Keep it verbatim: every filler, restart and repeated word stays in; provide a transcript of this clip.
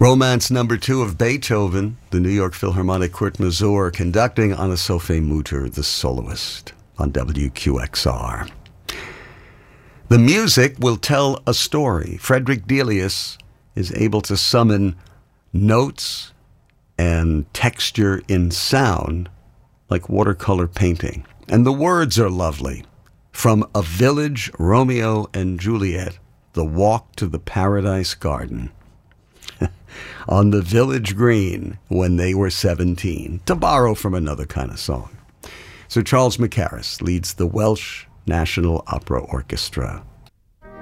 Romance number two of Beethoven, the New York Philharmonic Kurt Masur conducting Anna Sophie Mutter, the soloist, on W Q X R. The music will tell a story. Frederick Delius is able to summon notes and texture in sound like watercolor painting. And the words are lovely. From A Village, Romeo and Juliet, the walk to the paradise garden. On the village green when they were seventeen, to borrow from another kind of song. Sir Charles Mackerras leads the Welsh National Opera Orchestra